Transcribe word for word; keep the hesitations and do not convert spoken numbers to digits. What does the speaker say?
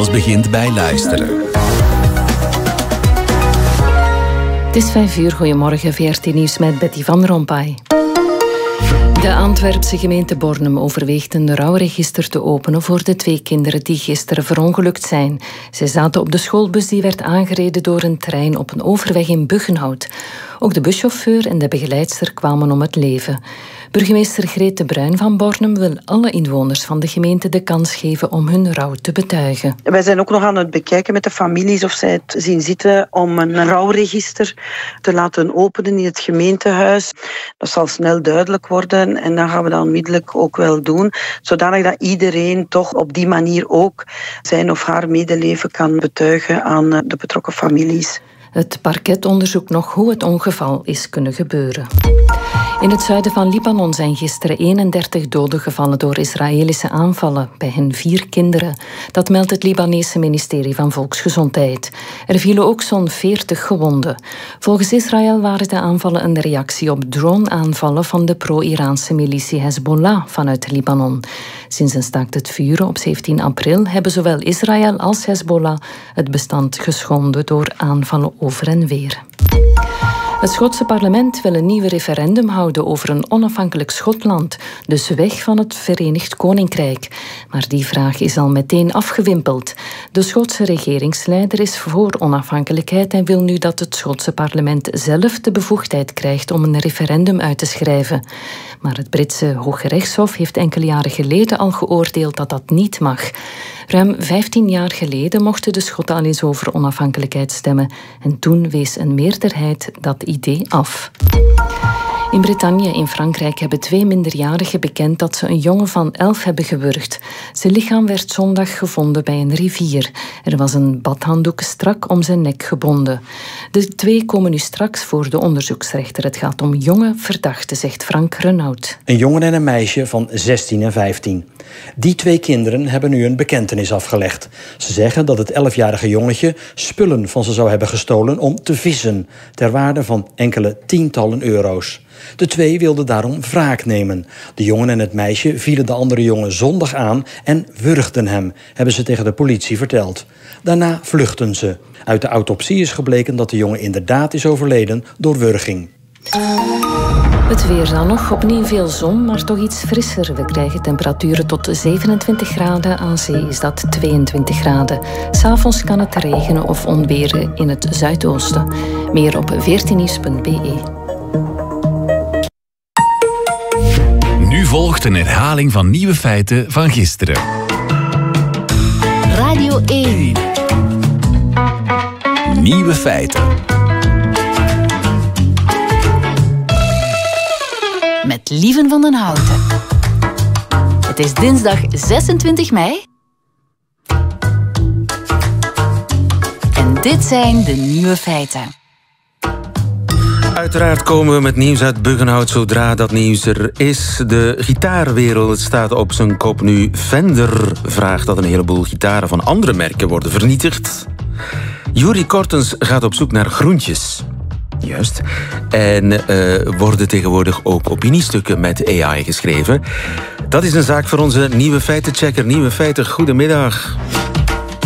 Alles begint bij luisteren. Het is vijf uur, goedemorgen, V R T Nieuws met Betty van Rompuy. De Antwerpse gemeente Bornem overweegt een rouwregister te openen voor de twee kinderen die gisteren verongelukt zijn. Zij zaten op de schoolbus die werd aangereden door een trein op een overweg in Buggenhout. Ook de buschauffeur en de begeleidster kwamen om het leven. Burgemeester Greet de Bruin van Bornem wil alle inwoners van de gemeente de kans geven om hun rouw te betuigen. Wij zijn ook nog aan het bekijken met de families of zij het zien zitten om een rouwregister te laten openen in het gemeentehuis. Dat zal snel duidelijk worden en dat gaan we dan onmiddellijk ook wel doen, zodanig dat iedereen toch op die manier ook zijn of haar medeleven kan betuigen aan de betrokken families. Het parket onderzoekt nog hoe het ongeval is kunnen gebeuren. In het zuiden van Libanon zijn gisteren eenendertig doden gevallen door Israëlische aanvallen, bij hen vier kinderen. Dat meldt het Libanese ministerie van Volksgezondheid. Er vielen ook zo'n veertig gewonden. Volgens Israël waren de aanvallen een reactie op drone-aanvallen van de pro-Iraanse militie Hezbollah vanuit Libanon. Sinds een staakt het vuren op zeventien april hebben zowel Israël als Hezbollah het bestand geschonden door aanvallen over en weer. Het Schotse parlement wil een nieuw referendum houden over een onafhankelijk Schotland, dus weg van het Verenigd Koninkrijk. Maar die vraag is al meteen afgewimpeld. De Schotse regeringsleider is voor onafhankelijkheid en wil nu dat het Schotse parlement zelf de bevoegdheid krijgt om een referendum uit te schrijven. Maar het Britse Hooggerechtshof heeft enkele jaren geleden al geoordeeld dat dat niet mag. Ruim vijftien jaar geleden mochten de Schotten al eens over onafhankelijkheid stemmen en toen wees een meerderheid dat idee af. In Bretagne in Frankrijk hebben twee minderjarigen bekend dat ze een jongen van elf hebben gewurgd. Zijn lichaam werd zondag gevonden bij een rivier. Er was een badhanddoek strak om zijn nek gebonden. De twee komen nu straks voor de onderzoeksrechter. Het gaat om jonge verdachten, zegt Frank Renaud. Een jongen en een meisje van zestien en vijftien. Die twee kinderen hebben nu een bekentenis afgelegd. Ze zeggen dat het elfjarige jongetje spullen van ze zou hebben gestolen om te vissen, ter waarde van enkele tientallen euro's. De twee wilden daarom wraak nemen. De jongen en het meisje vielen de andere jongen zondag aan en wurgden hem, hebben ze tegen de politie verteld. Daarna vluchtten ze. Uit de autopsie is gebleken dat de jongen inderdaad is overleden door wurging. Het weer dan nog. Opnieuw veel zon, maar toch iets frisser. We krijgen temperaturen tot zevenentwintig graden. Aan zee is dat tweeëntwintig graden. 'S Avonds kan het regenen of onweren in het zuidoosten. Meer op veertien nieuws punt b e. Nu volgt een herhaling van nieuwe feiten van gisteren. Radio één. Nieuwe feiten. Met Lieven van den Houten. Het is dinsdag zesentwintig mei. En dit zijn de nieuwe feiten. Uiteraard komen we met nieuws uit Buggenhout zodra dat nieuws er is. De gitaarwereld staat op zijn kop nu. Fender vraagt dat een heleboel gitaren van andere merken worden vernietigd. Yuri Kortens gaat op zoek naar groentjes. Juist. En uh, worden tegenwoordig ook opiniestukken met A I geschreven. Dat is een zaak voor onze nieuwe feitenchecker. Nieuwe feiten, goedemiddag.